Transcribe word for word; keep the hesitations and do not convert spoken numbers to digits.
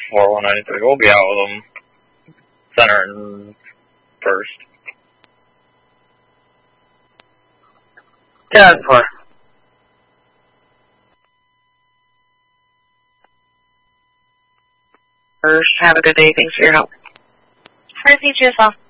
four one nine three. We'll be out with them. Center and first. ten four. First, have a good day. Thanks for your help. Proceed yourself.